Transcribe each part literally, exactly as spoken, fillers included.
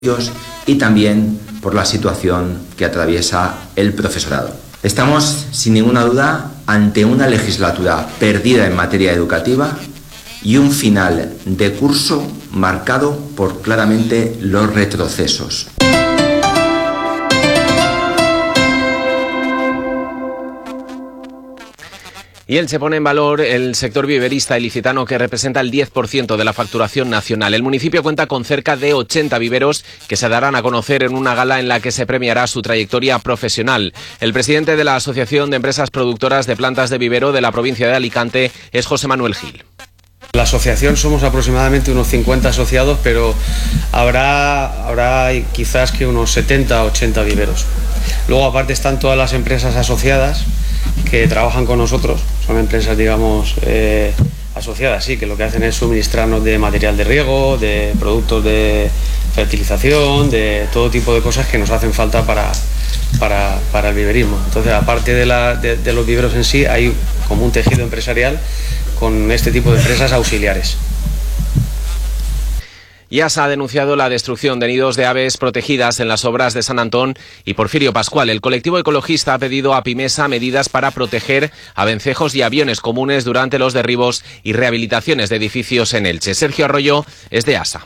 y también por la situación que atraviesa el profesorado. Estamos, sin ninguna duda, ante una legislatura perdida en materia educativa y un final de curso marcado por claramente los retrocesos. Y Elche pone en valor el sector viverista ilicitano, que representa el diez por ciento de la facturación nacional. El municipio cuenta con cerca de ochenta viveros que se darán a conocer en una gala en la que se premiará su trayectoria profesional. El presidente de la Asociación de Empresas Productoras de Plantas de Vivero de la provincia de Alicante es José Manuel Gil. La asociación somos aproximadamente unos cincuenta asociados, pero habrá, habrá quizás que unos setenta o ochenta viveros. Luego, aparte, están todas las empresas asociadas que trabajan con nosotros. Son empresas, digamos, eh, asociadas, sí, que lo que hacen es suministrarnos de material de riego, de productos de fertilización, de todo tipo de cosas que nos hacen falta para, para, para el viverismo. Entonces, aparte de, la, de, de los viveros en sí, hay como un tejido empresarial con este tipo de empresas auxiliares. IASA ha denunciado la destrucción de nidos de aves protegidas en las obras de San Antón y Porfirio Pascual. El colectivo ecologista ha pedido a Pimesa medidas para proteger a vencejos y aviones comunes durante los derribos y rehabilitaciones de edificios en Elche. Sergio Arroyo es de IASA.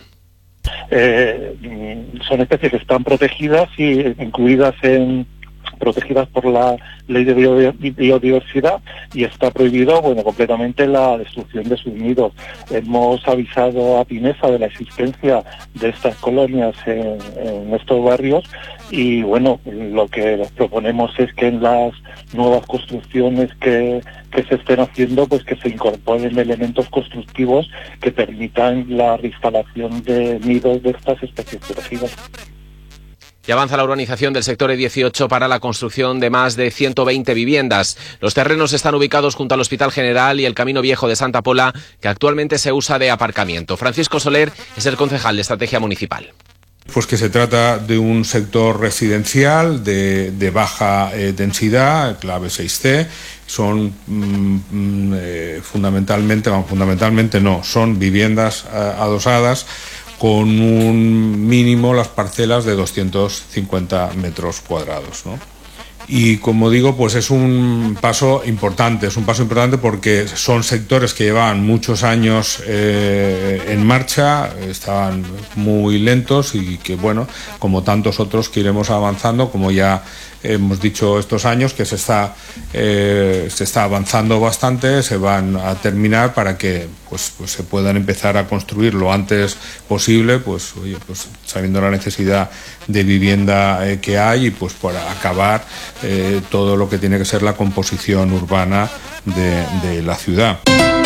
Eh, son especies que están protegidas y incluidas en... protegidas por la ley de biodiversidad, y está prohibido, bueno, completamente la destrucción de sus nidos. Hemos avisado a Pimesa de la existencia de estas colonias en, en estos barrios y, bueno, lo que les proponemos es que en las nuevas construcciones que, que se estén haciendo, pues que se incorporen elementos constructivos que permitan la reinstalación de nidos de estas especies protegidas. Y avanza la urbanización del sector E dieciocho para la construcción de más de ciento veinte viviendas. Los terrenos están ubicados junto al Hospital General y el Camino Viejo de Santa Pola, que actualmente se usa de aparcamiento. Francisco Soler es el concejal de Estrategia Municipal. Pues que se trata de un sector residencial de, de baja eh, densidad, clave seis C. Son mm, eh, fundamentalmente, bueno, fundamentalmente no, son viviendas eh, adosadas con un mínimo las parcelas de doscientos cincuenta metros cuadrados, ¿no? Y como digo, pues es un paso importante, es un paso importante porque son sectores que llevaban muchos años eh, en marcha, estaban muy lentos y que, bueno, como tantos otros que iremos avanzando, como ya hemos dicho estos años, que se está eh, se está avanzando bastante, se van a terminar para que pues, pues se puedan empezar a construir lo antes posible, pues oye, pues sabiendo la necesidad de vivienda eh, que hay, y pues para acabar eh, todo lo que tiene que ser la composición urbana de, de la ciudad.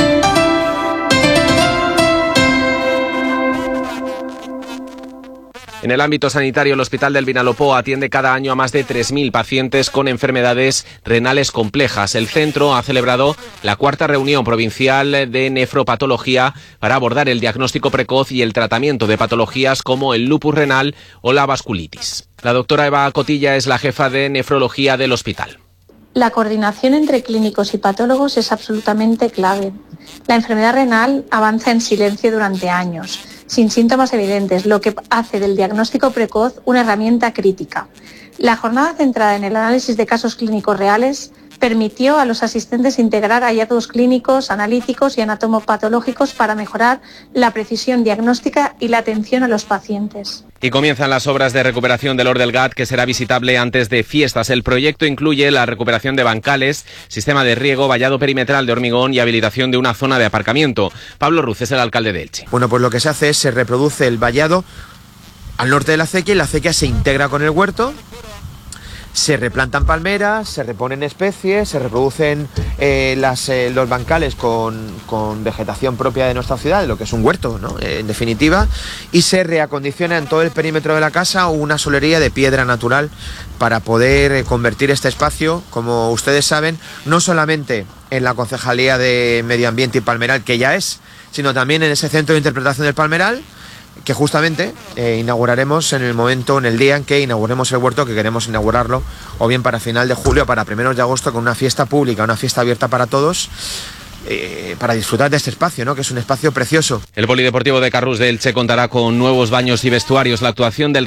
En el ámbito sanitario, el Hospital del Vinalopó atiende cada año a más de tres mil pacientes con enfermedades renales complejas. El centro ha celebrado la cuarta reunión provincial de nefropatología para abordar el diagnóstico precoz y el tratamiento de patologías como el lupus renal o la vasculitis. La doctora Eva Cotilla es la jefa de nefrología del hospital. La coordinación entre clínicos y patólogos es absolutamente clave. La enfermedad renal avanza en silencio durante años, sin síntomas evidentes, lo que hace del diagnóstico precoz una herramienta crítica. La jornada centrada en el análisis de casos clínicos reales permitió a los asistentes integrar hallazgos clínicos, analíticos y anatomopatológicos para mejorar la precisión diagnóstica y la atención a los pacientes. Y comienzan las obras de recuperación del Hort del Gat, que será visitable antes de fiestas. El proyecto incluye la recuperación de bancales, sistema de riego, vallado perimetral de hormigón y habilitación de una zona de aparcamiento. Pablo Ruz es el alcalde de Elche. Bueno, pues lo que se hace es se reproduce el vallado al norte de la acequia y la acequia se integra con el huerto. Se replantan palmeras, se reponen especies, se reproducen eh, las, eh, los bancales con, con vegetación propia de nuestra ciudad, de lo que es un huerto, ¿no? Eh, en definitiva, y se reacondiciona en todo el perímetro de la casa una solería de piedra natural para poder eh, convertir este espacio, como ustedes saben, no solamente en la Concejalía de Medio Ambiente y Palmeral, que ya es, sino también en ese centro de interpretación del palmeral, que justamente eh, inauguraremos en el momento, en el día en que inauguremos el huerto, que queremos inaugurarlo o bien para final de julio o para primeros de agosto, con una fiesta pública, una fiesta abierta para todos, eh, para disfrutar de este espacio, ¿no? Que es un espacio precioso. El Polideportivo de Carrús de Elche contará con nuevos baños y vestuarios. La actuación del